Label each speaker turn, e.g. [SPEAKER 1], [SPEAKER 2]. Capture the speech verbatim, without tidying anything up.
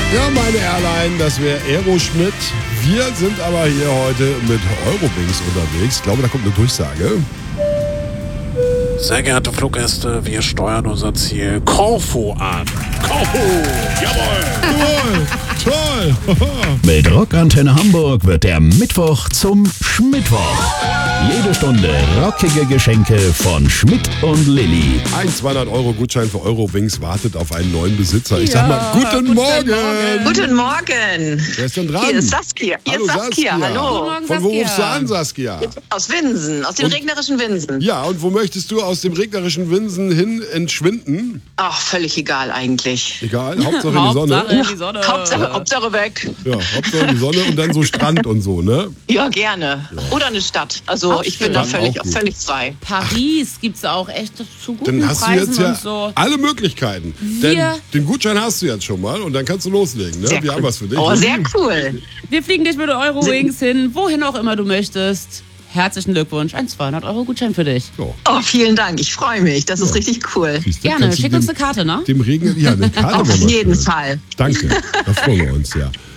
[SPEAKER 1] Ja, meine Airline, das wäre Aeroschmidt. Wir sind aber hier heute mit Eurowings unterwegs. Ich glaube, da kommt eine Durchsage.
[SPEAKER 2] Sehr geehrte Fluggäste, wir steuern unser Ziel Korfu an. Korfu, jawohl.
[SPEAKER 1] Toll, toll.
[SPEAKER 3] Mit Rockantenne Hamburg wird der Mittwoch zum Schmittwoch. Jede Stunde rockige Geschenke von Schmidt und Lilly.
[SPEAKER 1] Ein zweihundert Euro Gutschein für Eurowings wartet auf einen neuen Besitzer. Ich
[SPEAKER 4] Ja,
[SPEAKER 1] sag mal, guten,
[SPEAKER 4] guten
[SPEAKER 1] Morgen.
[SPEAKER 4] Morgen.
[SPEAKER 5] Guten Morgen.
[SPEAKER 1] Wer ist denn dran?
[SPEAKER 5] Hier ist Saskia. Hier
[SPEAKER 1] Hallo,
[SPEAKER 5] ist Saskia. Hallo.
[SPEAKER 4] Guten Morgen,
[SPEAKER 1] Von wo
[SPEAKER 4] Saskia.
[SPEAKER 1] rufst du an, Saskia?
[SPEAKER 5] Aus Winsen, aus dem
[SPEAKER 1] Und-
[SPEAKER 5] regnerischen Winsen.
[SPEAKER 1] Ja, und wo möchtest du aus dem regnerischen Winsen hin entschwinden?
[SPEAKER 5] Ach, völlig egal eigentlich.
[SPEAKER 1] Egal, Hauptsache die Sonne.
[SPEAKER 4] Hauptsache die Sonne.
[SPEAKER 5] Hauptsache, Hauptsache weg.
[SPEAKER 1] Ja, Hauptsache die Sonne und dann so Strand und so, ne?
[SPEAKER 5] Ja, gerne. Oder eine Stadt. Also
[SPEAKER 4] Auch
[SPEAKER 5] ich bin
[SPEAKER 4] schön.
[SPEAKER 5] da
[SPEAKER 1] Auch
[SPEAKER 5] völlig,
[SPEAKER 1] gut.
[SPEAKER 5] völlig frei.
[SPEAKER 4] Paris gibt's auch echt zu guten
[SPEAKER 1] Dann hast du
[SPEAKER 4] Preisen
[SPEAKER 1] jetzt ja
[SPEAKER 4] und so.
[SPEAKER 1] alle Möglichkeiten.
[SPEAKER 4] Wir-
[SPEAKER 1] Denn den Gutschein hast du jetzt schon mal und dann kannst du loslegen, ne?
[SPEAKER 5] Sehr
[SPEAKER 1] Wir haben
[SPEAKER 5] cool.
[SPEAKER 1] was für dich.
[SPEAKER 5] Oh, sehr cool.
[SPEAKER 4] Wir fliegen dich mit Eurowings hin, wohin auch immer du möchtest. Herzlichen Glückwunsch, ein zweihundert Euro Gutschein für dich.
[SPEAKER 1] So,
[SPEAKER 5] Oh, vielen Dank. Ich freue mich. Das ist richtig cool.
[SPEAKER 1] siehst du,
[SPEAKER 4] Gerne,
[SPEAKER 1] kannst du
[SPEAKER 4] schick
[SPEAKER 1] dem,
[SPEAKER 4] uns eine Karte, ne?
[SPEAKER 1] Dem Regen, ja, eine Karte
[SPEAKER 5] Auf
[SPEAKER 1] wäre mal
[SPEAKER 5] jeden
[SPEAKER 1] schön.
[SPEAKER 5] Fall.
[SPEAKER 1] Danke, da freuen wir uns, ja.